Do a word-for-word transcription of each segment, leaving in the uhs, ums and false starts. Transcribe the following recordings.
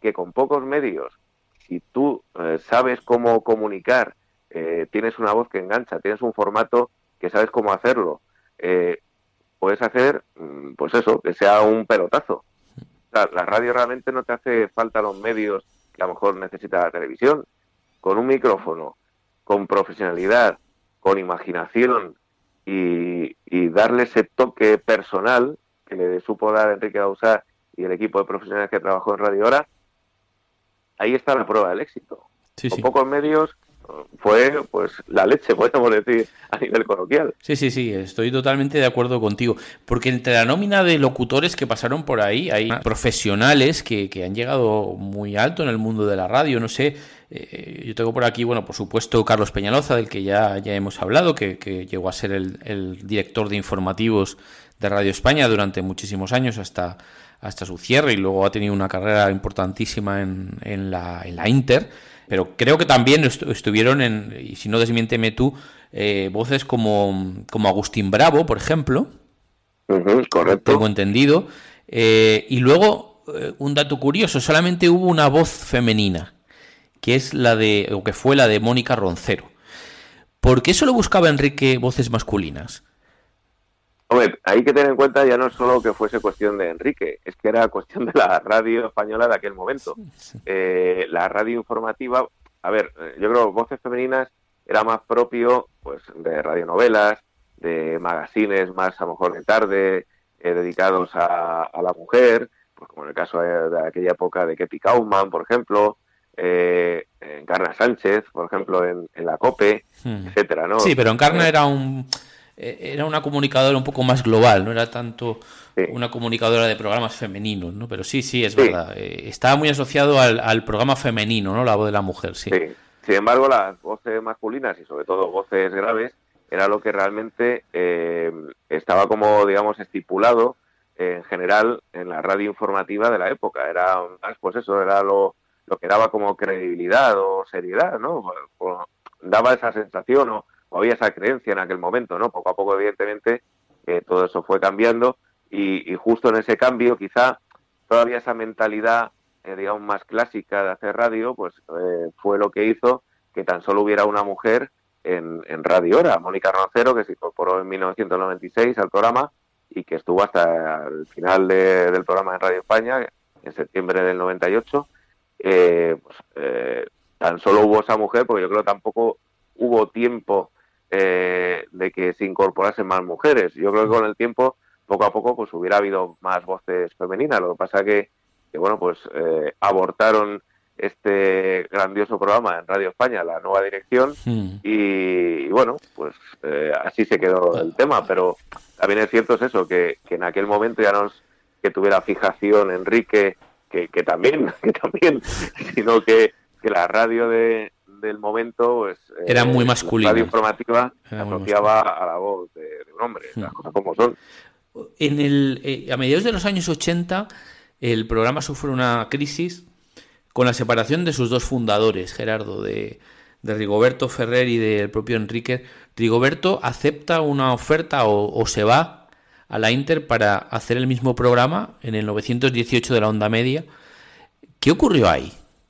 que con pocos medios, si tú eh, sabes cómo comunicar, eh, tienes una voz que engancha, tienes un formato que sabes cómo hacerlo, eh, puedes hacer, pues eso, que sea un pelotazo. O sea, la radio realmente no te hace falta los medios que a lo mejor necesita la televisión. Con un micrófono, con profesionalidad, con imaginación y, y darle ese toque personal que le supo dar Enrique Dausà y el equipo de profesionales que trabajó en Radio Hora, ahí está la prueba del éxito. Sí, con sí. pocos medios fue pues la leche, podemos decir, a nivel coloquial. Sí, sí, sí, estoy totalmente de acuerdo contigo. Porque entre la nómina de locutores que pasaron por ahí, hay profesionales que, que han llegado muy alto en el mundo de la radio. No sé, eh, yo tengo por aquí, bueno, por supuesto, Carlos Peñaloza, del que ya, ya hemos hablado, que, que llegó a ser el, el director de informativos de Radio España durante muchísimos años hasta, hasta su cierre, y luego ha tenido una carrera importantísima en, en, la, en la Inter. Pero creo que también estu- estuvieron, en, y si no desmiénteme tú, eh, voces como, como Agustín Bravo, por ejemplo. Uh-huh, correcto. Tengo entendido. Eh, y luego, eh, un dato curioso, solamente hubo una voz femenina, que es la de, o que fue la de Mónica Roncero. ¿Por qué solo buscaba Enrique voces masculinas? Hombre, hay que tener en cuenta ya no solo que fuese cuestión de Enrique, es que era cuestión de la radio española de aquel momento. Eh, la radio informativa, a ver, yo creo que voces femeninas era más propio pues de radionovelas, de magazines más a lo mejor de tarde, eh, dedicados a, a la mujer, pues como en el caso de, de aquella época de Ketty Kaufman, por ejemplo, eh, Encarna Sánchez, por ejemplo, en, en la COPE, hmm. etcétera, ¿no? Sí, pero Encarna eh, era un... era una comunicadora un poco más global, no era tanto sí. una comunicadora de programas femeninos, ¿no? Pero sí, sí, es sí. verdad. Eh, estaba muy asociado al, al programa femenino, ¿no? La voz de la mujer, sí. sí. Sin embargo, las voces masculinas y sobre todo voces graves era lo que realmente eh, estaba como, digamos, estipulado eh, en general en la radio informativa de la época. Era más, pues eso, era lo, lo que daba como credibilidad o seriedad, ¿no? O, daba esa sensación o había esa creencia en aquel momento, ¿no? Poco a poco, evidentemente, eh, todo eso fue cambiando y, y justo en ese cambio, quizá todavía esa mentalidad, eh, digamos, más clásica de hacer radio, pues eh, fue lo que hizo que tan solo hubiera una mujer en, en Radio Hora, Mónica Roncero, que se incorporó en mil novecientos noventa y seis al programa y que estuvo hasta el final de, del programa en Radio España, en septiembre del noventa y ocho. Eh, pues, eh, tan solo hubo esa mujer, porque yo creo que tampoco hubo tiempo Eh, de que se incorporasen más mujeres. Yo creo que con el tiempo, poco a poco, pues hubiera habido más voces femeninas. Lo que pasa que, que bueno, pues eh, abortaron este grandioso programa en Radio España, la nueva dirección, mm. y, y bueno, pues eh, así se quedó el tema. Pero también es cierto es eso, que, que en aquel momento ya no es que tuviera fijación Enrique, que, que también, que también, sino que, que la radio de del momento pues eh, era muy masculina. La radio informativa se asociaba a la voz de, de un hombre, las cosas como son. En el, eh, a mediados de los años ochenta el programa sufre una crisis con la separación de sus dos fundadores, Gerardo, de, de Rigoberto Ferrer y del propio Enrique. Rigoberto acepta una oferta o, o se va a la Inter para hacer el mismo programa en el novecientos dieciocho de la onda media. ¿Qué ocurrió ahí?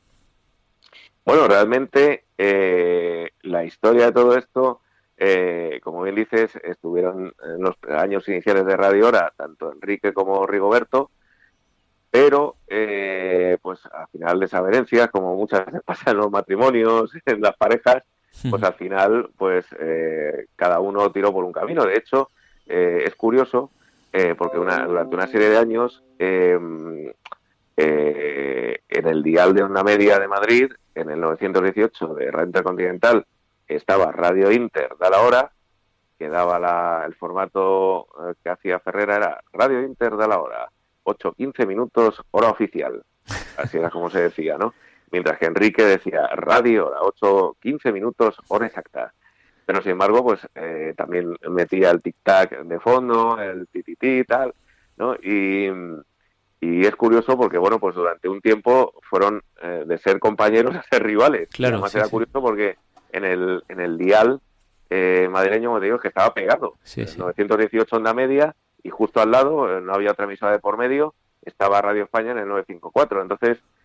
Bueno, realmente eh, la historia de todo esto, eh, como bien dices, estuvieron en los años iniciales de Radio Hora, tanto Enrique como Rigoberto, pero eh, pues al final desavenencias, como muchas veces pasa en los matrimonios, en las parejas, pues al final pues eh, cada uno tiró por un camino. De hecho, eh, es curioso, eh, porque una, durante una serie de años, eh, eh, en el dial de onda media de Madrid, en el novecientos dieciocho de Radio Intercontinental, estaba Radio Inter de la hora, que daba la, el formato que hacía Ferrera, era Radio Inter de la hora, ocho quince minutos, hora oficial. Así era como se decía, ¿no? Mientras que Enrique decía Radio Hora, ocho quince minutos, hora exacta. Pero sin embargo, pues eh, también metía el tic-tac de fondo, el titití y tal, ¿no? Y... Y es curioso porque, bueno, pues durante un tiempo fueron eh, de ser compañeros a ser rivales. Claro, y además sí, era sí. curioso porque en el en el dial eh, madrileño, como te digo, que estaba pegado. Sí, sí. novecientos dieciocho onda media y justo al lado, eh, no había otra emisora de por medio, estaba Radio España en el novecientos cincuenta y cuatro. Entonces,